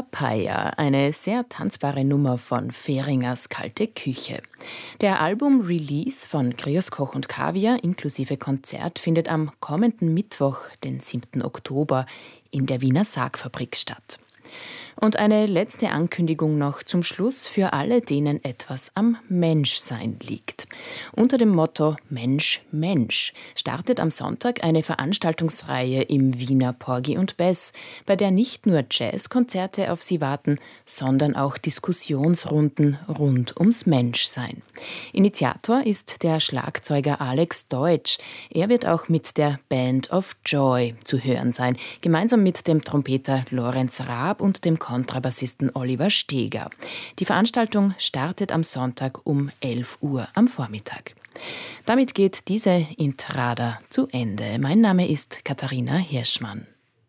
Papaya, eine sehr tanzbare Nummer von Fehringers Kalte Küche. Der Album-Release von Grüß Koch und Kaviar inklusive Konzert findet am kommenden Mittwoch, den 7. Oktober, in der Wiener Sargfabrik statt. Und eine letzte Ankündigung noch zum Schluss für alle, denen etwas am Menschsein liegt. Unter dem Motto Mensch, Mensch startet am Sonntag eine Veranstaltungsreihe im Wiener Porgy und Bess, bei der nicht nur Jazzkonzerte auf Sie warten, sondern auch Diskussionsrunden rund ums Menschsein. Initiator ist der Schlagzeuger Alex Deutsch. Er wird auch mit der Band of Joy zu hören sein, gemeinsam mit dem Trompeter Lorenz Raab und dem Kontrabassisten Oliver Steger. Die Veranstaltung startet am Sonntag um 11 Uhr am Vormittag. Damit geht diese Intrada zu Ende. Mein Name ist Katharina Hirschmann.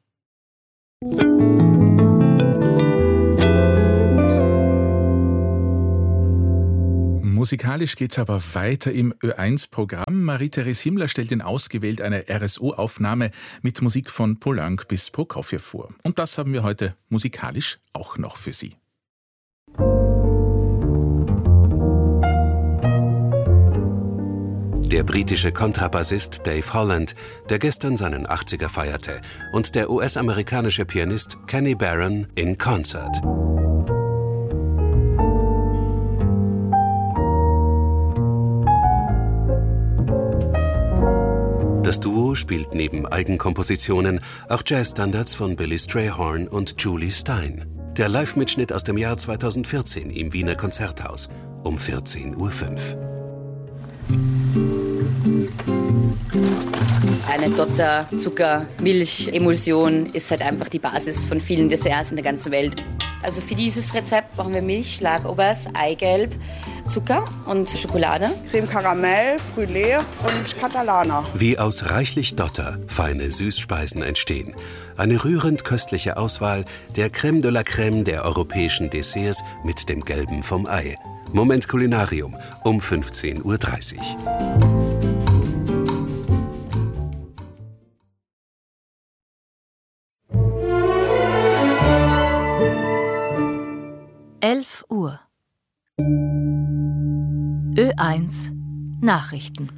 Musikalisch geht's aber weiter im Ö1-Programm. Marie-Therese Himmler stellt Ihnen ausgewählt eine RSO-Aufnahme mit Musik von Poulenc bis Prokofjew vor. Und das haben wir heute musikalisch auch noch für Sie. Der britische Kontrabassist Dave Holland, der gestern seinen 80er feierte, und der US-amerikanische Pianist Kenny Barron in Concert. Das Duo spielt neben Eigenkompositionen auch Jazzstandards von Billy Strayhorn und Julie Stein. Der Live-Mitschnitt aus dem Jahr 2014 im Wiener Konzerthaus um 14.05 Uhr. Eine Dotter, Zucker, Milch, Emulsion ist halt einfach die Basis von vielen Desserts in der ganzen Welt. Also für dieses Rezept brauchen wir Milch, Schlagobers, Eigelb, Zucker und Schokolade. Creme Karamell, Brûlée und Catalana. Wie aus reichlich Dotter feine Süßspeisen entstehen. Eine rührend köstliche Auswahl der Crème de la Crème der europäischen Desserts mit dem Gelben vom Ei. Moment Kulinarium um 15.30 Uhr. Uhr. Ö1 Nachrichten.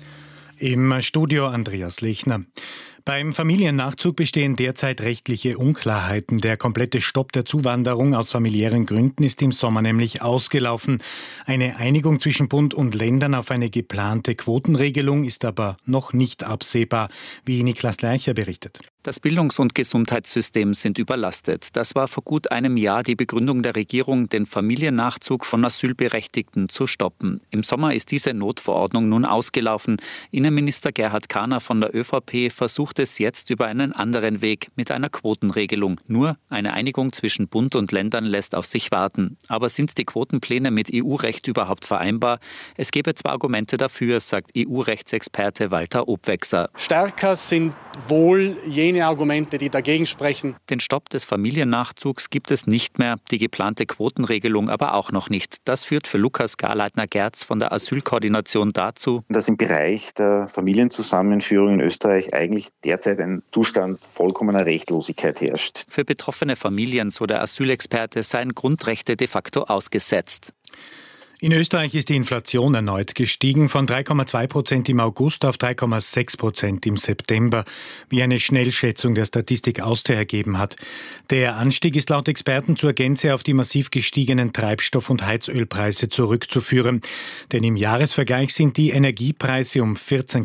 Im Studio Andreas Lechner. Beim Familiennachzug bestehen derzeit rechtliche Unklarheiten. Der komplette Stopp der Zuwanderung aus familiären Gründen ist im Sommer nämlich ausgelaufen. Eine Einigung zwischen Bund und Ländern auf eine geplante Quotenregelung ist aber noch nicht absehbar, wie Niklas Leicher berichtet. Das Bildungs- und Gesundheitssystem sind überlastet. Das war vor gut einem Jahr die Begründung der Regierung, den Familiennachzug von Asylberechtigten zu stoppen. Im Sommer ist diese Notverordnung nun ausgelaufen. Innenminister Gerhard Kahner von der ÖVP versucht es jetzt über einen anderen Weg mit einer Quotenregelung. Nur eine Einigung zwischen Bund und Ländern lässt auf sich warten. Aber sind die Quotenpläne mit EU-Recht überhaupt vereinbar? Es gäbe zwar Argumente dafür, sagt EU-Rechtsexperte Walter Obwechser. Stärker sind wohl jene Argumente, die dagegen sprechen. Den Stopp des Familiennachzugs gibt es nicht mehr, die geplante Quotenregelung aber auch noch nicht. Das führt für Lukas Garleitner-Gerz von der Asylkoordination dazu, dass im Bereich der Familienzusammenführung in Österreich eigentlich derzeit ein Zustand vollkommener Rechtlosigkeit herrscht. Für betroffene Familien, so der Asylexperte, seien Grundrechte de facto ausgesetzt. In Österreich ist die Inflation erneut gestiegen, von 3,2% im August auf 3,6% im September, wie eine Schnellschätzung der Statistik Austria ergeben hat. Der Anstieg ist laut Experten zur Gänze auf die massiv gestiegenen Treibstoff- und Heizölpreise zurückzuführen. Denn im Jahresvergleich sind die Energiepreise um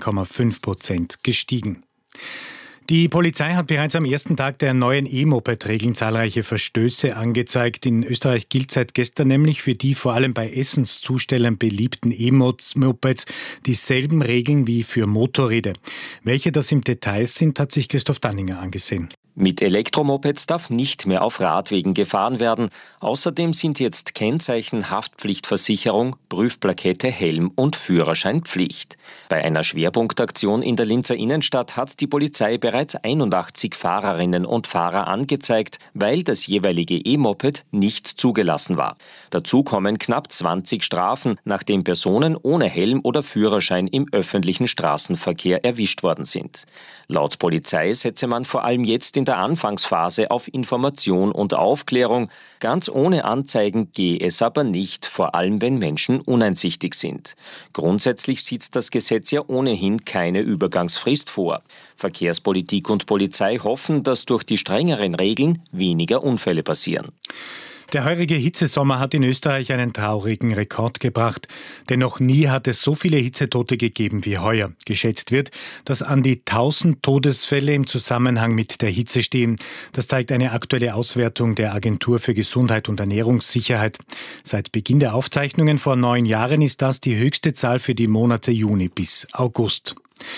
14,5% gestiegen. Die Polizei hat bereits am ersten Tag der neuen E-Moped-Regeln zahlreiche Verstöße angezeigt. In Österreich gilt seit gestern nämlich für die vor allem bei Essenszustellern beliebten E-Mopeds dieselben Regeln wie für Motorräder. Welche das im Detail sind, hat sich Christoph Danninger angesehen. Mit Elektromopeds darf nicht mehr auf Radwegen gefahren werden. Außerdem sind jetzt Kennzeichen, Haftpflichtversicherung, Prüfplakette, Helm und Führerschein Pflicht. Bei einer Schwerpunktaktion in der Linzer Innenstadt hat die Polizei bereits 81 Fahrerinnen und Fahrer angezeigt, weil das jeweilige E-Moped nicht zugelassen war. Dazu kommen knapp 20 Strafen, nachdem Personen ohne Helm oder Führerschein im öffentlichen Straßenverkehr erwischt worden sind. Laut Polizei setze man vor allem jetzt in der Anfangsphase auf Information und Aufklärung. Ganz ohne Anzeigen gehe es aber nicht, vor allem wenn Menschen uneinsichtig sind. Grundsätzlich sieht das Gesetz ja ohnehin keine Übergangsfrist vor. Verkehrspolitik und Polizei hoffen, dass durch die strengeren Regeln weniger Unfälle passieren. Der heurige Hitzesommer hat in Österreich einen traurigen Rekord gebracht. Denn noch nie hat es so viele Hitzetote gegeben wie heuer. Geschätzt wird, dass an die 1000 Todesfälle im Zusammenhang mit der Hitze stehen. Das zeigt eine aktuelle Auswertung der Agentur für Gesundheit und Ernährungssicherheit. Seit Beginn der Aufzeichnungen vor 9 Jahren ist das die höchste Zahl für die Monate Juni bis August.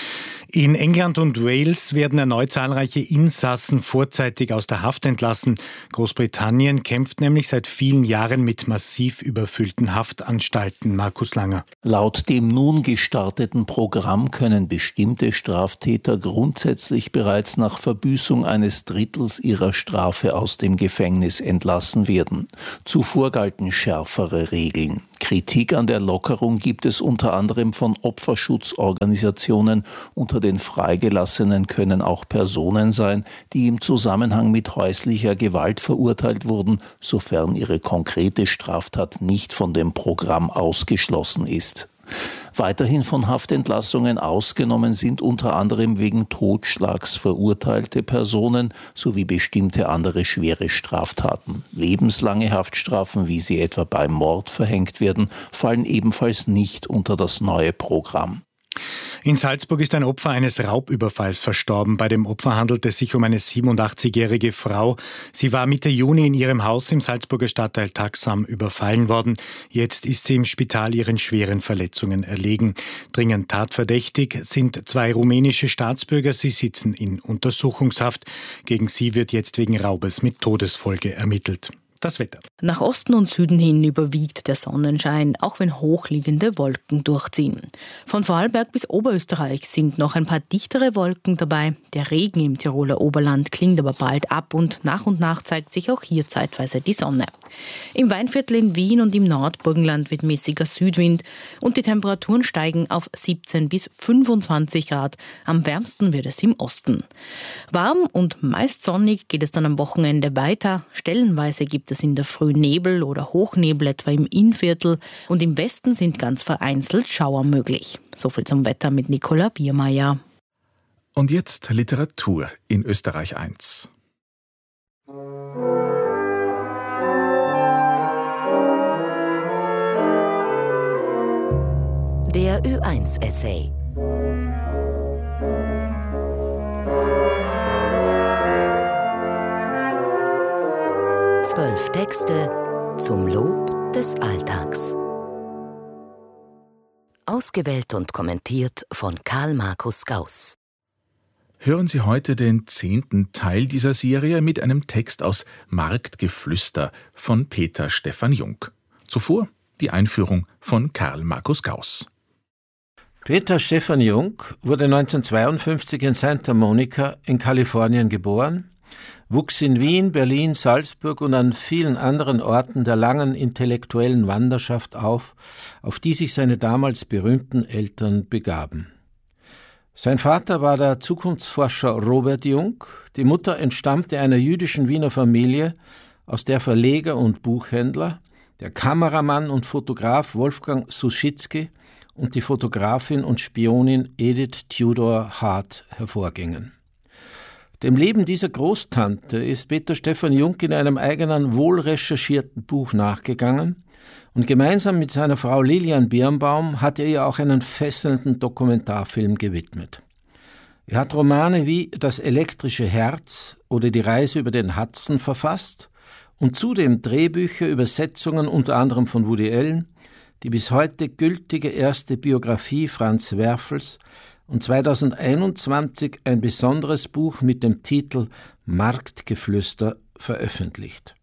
In England und Wales werden erneut zahlreiche Insassen vorzeitig aus der Haft entlassen. Großbritannien kämpft nämlich seit vielen Jahren mit massiv überfüllten Haftanstalten. Markus Langer. Laut dem nun gestarteten Programm können bestimmte Straftäter grundsätzlich bereits nach Verbüßung eines Drittels ihrer Strafe aus dem Gefängnis entlassen werden. Zuvor galten schärfere Regeln. Kritik an der Lockerung gibt es unter anderem von Opferschutzorganisationen. Unter den Freigelassenen können auch Personen sein, die im Zusammenhang mit häuslicher Gewalt verurteilt wurden, sofern ihre konkrete Straftat nicht von dem Programm ausgeschlossen ist. Weiterhin von Haftentlassungen ausgenommen sind unter anderem wegen Totschlags verurteilte Personen sowie bestimmte andere schwere Straftaten. Lebenslange Haftstrafen, wie sie etwa beim Mord verhängt werden, fallen ebenfalls nicht unter das neue Programm. In Salzburg ist ein Opfer eines Raubüberfalls verstorben. Bei dem Opfer handelt es sich um eine 87-jährige Frau. Sie war Mitte Juni in ihrem Haus im Salzburger Stadtteil Taxam überfallen worden. Jetzt ist sie im Spital ihren schweren Verletzungen erlegen. Dringend tatverdächtig sind 2 rumänische Staatsbürger. Sie sitzen in Untersuchungshaft. Gegen sie wird jetzt wegen Raubes mit Todesfolge ermittelt. Das Wetter. Nach Osten und Süden hin überwiegt der Sonnenschein, auch wenn hochliegende Wolken durchziehen. Von Vorarlberg bis Oberösterreich sind noch ein paar dichtere Wolken dabei. Der Regen im Tiroler Oberland klingt aber bald ab und nach zeigt sich auch hier zeitweise die Sonne. Im Weinviertel in Wien und im Nordburgenland wird mäßiger Südwind und die Temperaturen steigen auf 17 bis 25 Grad. Am wärmsten wird es im Osten. Warm und meist sonnig geht es dann am Wochenende weiter. Stellenweise gibt es in der Früh Nebel oder Hochnebel etwa im Innviertel und im Westen sind ganz vereinzelt Schauer möglich. Soviel zum Wetter mit Nicola Biermeier. Und jetzt Literatur in Österreich 1. Der Ö1-Essay. Zwölf Texte zum Lob des Alltags. Ausgewählt und kommentiert von Karl Markus Gauss. Hören Sie heute den 10. Teil dieser Serie mit einem Text aus Marktgeflüster von Peter Stephan Jung. Zuvor die Einführung von Karl Markus Gauss. Peter Stephan Jung wurde 1952 in Santa Monica in Kalifornien geboren, wuchs in Wien, Berlin, Salzburg und an vielen anderen Orten der langen intellektuellen Wanderschaft auf die sich seine damals berühmten Eltern begaben. Sein Vater war der Zukunftsforscher Robert Jung, die Mutter entstammte einer jüdischen Wiener Familie, aus der Verleger und Buchhändler, der Kameramann und Fotograf Wolfgang Suschitzky und die Fotografin und Spionin Edith Tudor Hart hervorgingen. Dem Leben dieser Großtante ist Peter Stephan Jung in einem eigenen, wohlrecherchierten Buch nachgegangen und gemeinsam mit seiner Frau Lilian Birnbaum hat er ihr auch einen fesselnden Dokumentarfilm gewidmet. Er hat Romane wie Das elektrische Herz oder Die Reise über den Hudson verfasst und zudem Drehbücher, Übersetzungen unter anderem von Woody Allen, die bis heute gültige erste Biografie Franz Werfels und 2021 ein besonderes Buch mit dem Titel Marktgeflüster veröffentlicht.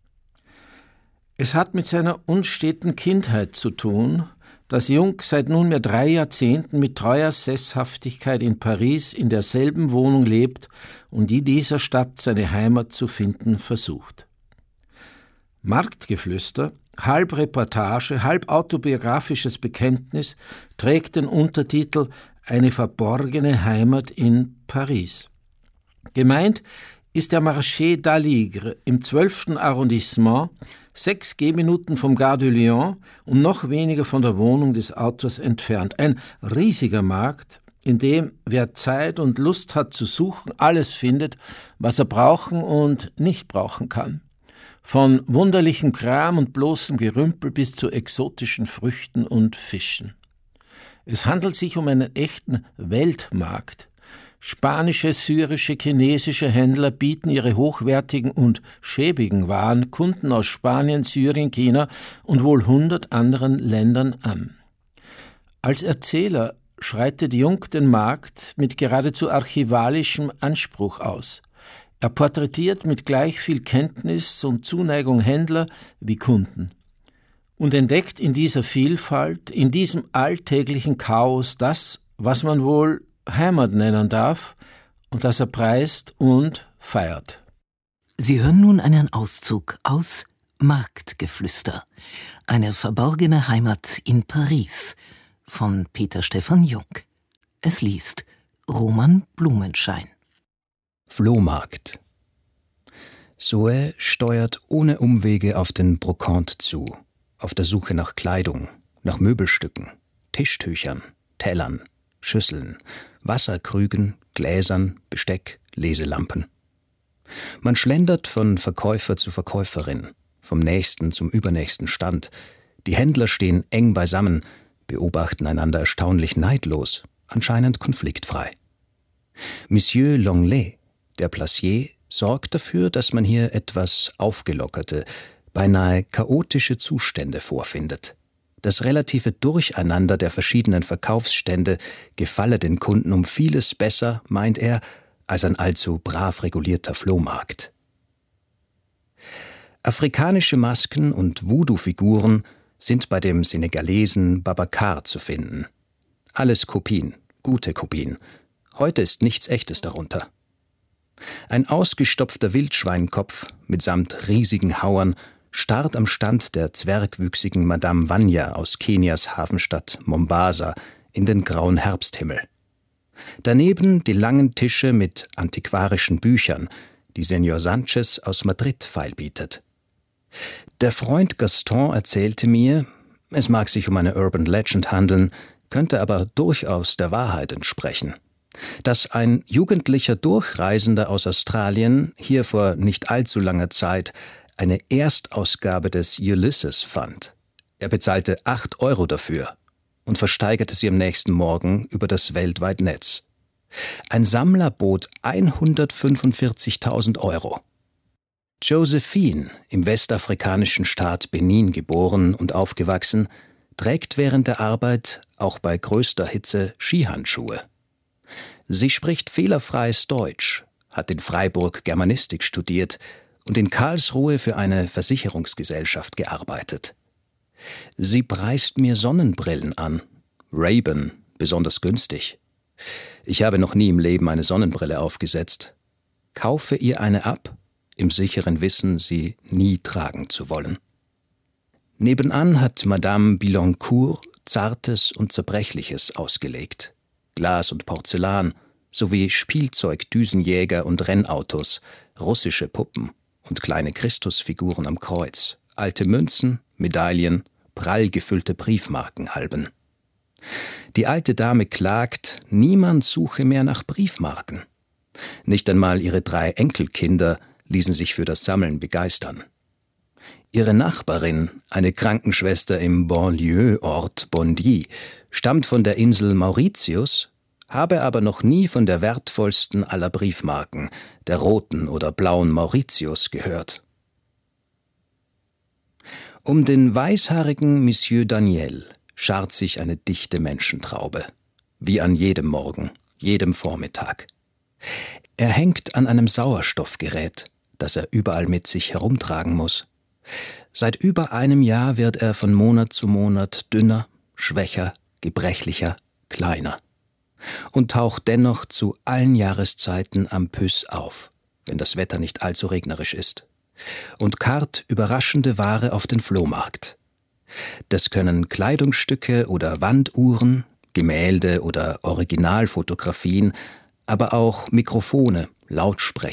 Es hat mit seiner unsteten Kindheit zu tun, dass Jung seit nunmehr 3 Jahrzehnten mit treuer Sesshaftigkeit in Paris in derselben Wohnung lebt und in dieser Stadt seine Heimat zu finden versucht. Marktgeflüster, halb Reportage, halb autobiografisches Bekenntnis, trägt den Untertitel Eine verborgene Heimat in Paris. Gemeint ist der Marché d'Aligre im 12. Arrondissement, 6 Gehminuten vom Gare de Lyon und noch weniger von der Wohnung des Autors entfernt. Ein riesiger Markt, in dem, wer Zeit und Lust hat zu suchen, alles findet, was er brauchen und nicht brauchen kann. Von wunderlichem Kram und bloßem Gerümpel bis zu exotischen Früchten und Fischen. Es handelt sich um einen echten Weltmarkt. Spanische, syrische, chinesische Händler bieten ihre hochwertigen und schäbigen Waren Kunden aus Spanien, Syrien, China und wohl 100 anderen Ländern an. Als Erzähler schreitet Jung den Markt mit geradezu archivalischem Anspruch aus. Er porträtiert mit gleich viel Kenntnis und Zuneigung Händler wie Kunden und entdeckt in dieser Vielfalt, in diesem alltäglichen Chaos das, was man wohl Heimat nennen darf und das er preist und feiert. Sie hören nun einen Auszug aus Marktgeflüster, eine verborgene Heimat in Paris von Peter Stephan Jung. Es liest Roman Blumenschein. Flohmarkt. Zoe steuert ohne Umwege auf den Brokant zu, auf der Suche nach Kleidung, nach Möbelstücken, Tischtüchern, Tellern, Schüsseln, Wasserkrügen, Gläsern, Besteck, Leselampen. Man schlendert von Verkäufer zu Verkäuferin, vom nächsten zum übernächsten Stand. Die Händler stehen eng beisammen, beobachten einander erstaunlich neidlos, anscheinend konfliktfrei. Monsieur Lenglet, der Placier, sorgt dafür, dass man hier etwas aufgelockerte, beinahe chaotische Zustände vorfindet. Das relative Durcheinander der verschiedenen Verkaufsstände gefalle den Kunden um vieles besser, meint er, als ein allzu brav regulierter Flohmarkt. Afrikanische Masken und Voodoo-Figuren sind bei dem Senegalesen Babacar zu finden. Alles Kopien, gute Kopien. Heute ist nichts Echtes darunter. Ein ausgestopfter Wildschweinkopf mitsamt riesigen Hauern starrt am Stand der zwergwüchsigen Madame Vanya aus Kenias Hafenstadt Mombasa in den grauen Herbsthimmel. Daneben die langen Tische mit antiquarischen Büchern, die Señor Sanchez aus Madrid feilbietet. Der Freund Gaston erzählte mir, es mag sich um eine Urban Legend handeln, könnte aber durchaus der Wahrheit entsprechen, dass ein jugendlicher Durchreisender aus Australien hier vor nicht allzu langer Zeit eine Erstausgabe des Ulysses fand. Er bezahlte 8 € dafür und versteigerte sie am nächsten Morgen über das weltweite Netz. Ein Sammler bot 145.000 €. Josephine, im westafrikanischen Staat Benin geboren und aufgewachsen, trägt während der Arbeit, auch bei größter Hitze, Skihandschuhe. Sie spricht fehlerfreies Deutsch, hat in Freiburg Germanistik studiert und in Karlsruhe für eine Versicherungsgesellschaft gearbeitet. Sie preist mir Sonnenbrillen an, Ray-Ban, besonders günstig. Ich habe noch nie im Leben eine Sonnenbrille aufgesetzt. Kaufe ihr eine ab, im sicheren Wissen, sie nie tragen zu wollen. Nebenan hat Madame Billancourt Zartes und Zerbrechliches ausgelegt. Glas und Porzellan, sowie Spielzeug, Düsenjäger und Rennautos, russische Puppen und kleine Christusfiguren am Kreuz, alte Münzen, Medaillen, prall gefüllte Briefmarkenhalben. Die alte Dame klagt, niemand suche mehr nach Briefmarken. Nicht einmal ihre 3 Enkelkinder ließen sich für das Sammeln begeistern. Ihre Nachbarin, eine Krankenschwester im Banlieue-Ort Bondy, stammt von der Insel Mauritius, habe aber noch nie von der wertvollsten aller Briefmarken, der roten oder blauen Mauritius, gehört. Um den weißhaarigen Monsieur Daniel schart sich eine dichte Menschentraube, wie an jedem Morgen, jedem Vormittag. Er hängt an einem Sauerstoffgerät, das er überall mit sich herumtragen muss. Seit über einem Jahr wird er von Monat zu Monat dünner, schwächer, gebrechlicher, kleiner und taucht dennoch zu allen Jahreszeiten am Püss auf, wenn das Wetter nicht allzu regnerisch ist, und karrt überraschende Ware auf den Flohmarkt. Das können Kleidungsstücke oder Wanduhren, Gemälde oder Originalfotografien, aber auch Mikrofone, Lautsprecher,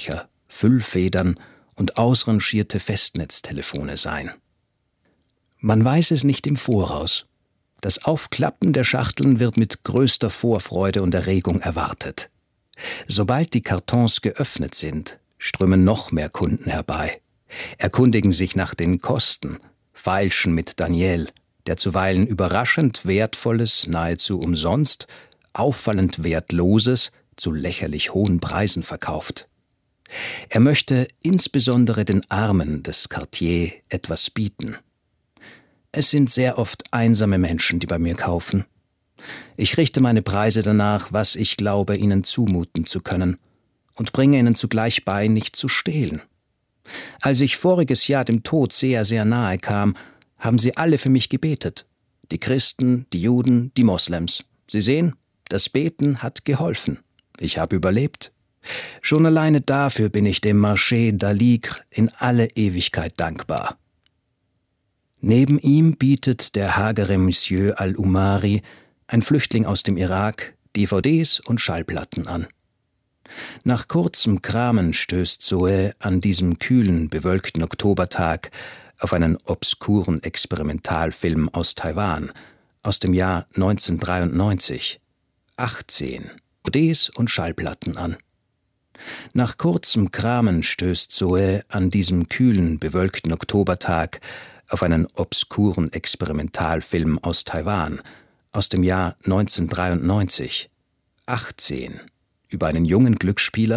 Füllfedern und ausrangierte Festnetztelefone sein. Man weiß es nicht im Voraus. Das Aufklappen der Schachteln wird mit größter Vorfreude und Erregung erwartet. Sobald die Kartons geöffnet sind, strömen noch mehr Kunden herbei, erkundigen sich nach den Kosten, feilschen mit Daniel, der zuweilen überraschend Wertvolles nahezu umsonst, auffallend Wertloses zu lächerlich hohen Preisen verkauft. Er möchte insbesondere den Armen des Quartier etwas bieten. Es sind sehr oft einsame Menschen, die bei mir kaufen. Ich richte meine Preise danach, was ich glaube, ihnen zumuten zu können, und bringe ihnen zugleich bei, nicht zu stehlen. Als ich voriges Jahr dem Tod sehr, sehr nahe kam, haben sie alle für mich gebetet. Die Christen, die Juden, die Moslems. Sie sehen, das Beten hat geholfen. Ich habe überlebt. Schon alleine dafür bin ich dem Marché d'Aligre in alle Ewigkeit dankbar. Neben ihm bietet der hagere Monsieur Al-Umari, ein Flüchtling aus dem Irak, DVDs und Schallplatten an. Nach kurzem Kramen stößt Zoe an diesem kühlen, bewölkten Oktobertag auf einen obskuren Experimentalfilm aus Taiwan, aus dem Jahr 1993. 18 DVDs und Schallplatten an. Nach kurzem Kramen stößt Zoe an diesem kühlen, bewölkten Oktobertag auf einen obskuren Experimentalfilm aus Taiwan, aus dem Jahr 1993. 18 über einen jungen Glücksspieler,